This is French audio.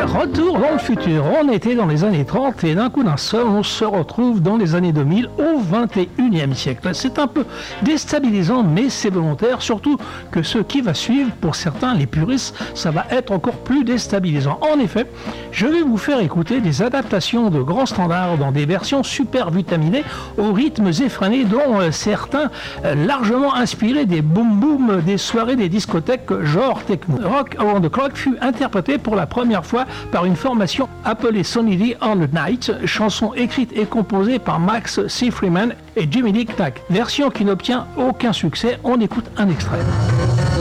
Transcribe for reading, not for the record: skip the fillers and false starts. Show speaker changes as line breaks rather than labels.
Retour dans le futur. On était dans les années 30 et d'un coup d'un seul, on se retrouve dans les années 2000 au 21e siècle. C'est un peu déstabilisant, mais c'est volontaire, surtout que ce qui va suivre, pour certains, les puristes, ça va être encore plus déstabilisant. En effet, je vais vous faire écouter des adaptations de grands standards dans des versions super vitaminées aux rythmes effrénés dont certains largement inspirés des boom-boom des soirées des discothèques genre techno. Rock Around the Clock fut interprété pour la première fois par une formation appelée Sonny D on the Night, chanson écrite et composée par Max C. Freeman et Jimmy Dick Tack. Version qui n'obtient aucun succès, on écoute un extrait.